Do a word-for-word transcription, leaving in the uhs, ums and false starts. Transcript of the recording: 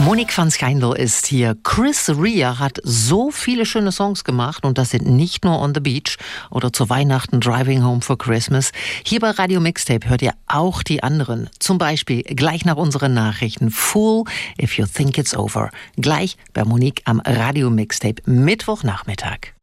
Monique van Schijndel ist hier. Chris Rea hat so viele schöne Songs gemacht und das sind nicht nur On the Beach oder zu Weihnachten Driving Home for Christmas. Hier bei Radio Mixtape hört ihr auch die anderen. Zum Beispiel gleich nach unseren Nachrichten Fool If You Think It's Over. Gleich bei Monique am Radio Mixtape Mittwochnachmittag.